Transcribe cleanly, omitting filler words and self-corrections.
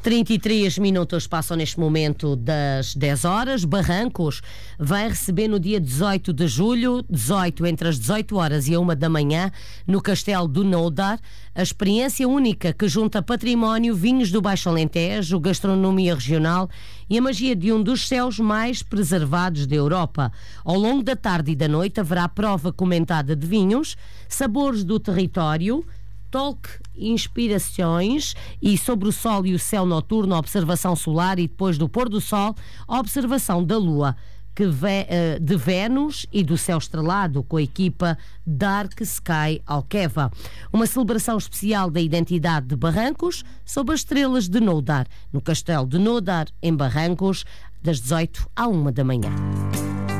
33 minutos passam neste momento das 10 horas. Barrancos vai receber no dia 18 de julho, entre as 18 horas e a 1 da manhã, no Castelo do Noudar, a experiência única que junta património, vinhos do Baixo Alentejo, gastronomia regional e a magia de um dos céus mais preservados da Europa. Ao longo da tarde e da noite haverá prova comentada de vinhos, sabores do território, talk, inspirações e sobre o sol e o céu noturno, observação solar e depois do pôr do sol, observação da lua, de Vênus e do céu estrelado com a equipa Dark Sky Alqueva. Uma celebração especial da identidade de Barrancos sob as estrelas de Noudar, no Castelo de Noudar, em Barrancos, das 18 à 1 da manhã.